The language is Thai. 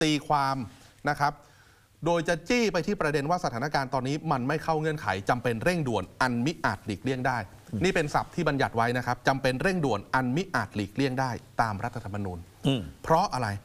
ตีความนะครับโดยจะจี้ไปที่ประเด็นว่าสถานการณ์ตอนนี้มันไม่เข้าเงื่อนไขจำเป็นเร่งด่วนอันมิอาจหลีกเลี่ยงได้นี่เป็นศัพท์ที่บัญญัติไว้นะครับจำเป็นเร่งด่วนอันมิอาจหลีกเลี่ยงได้ตามรัฐธรรมนูญเพราะอะไร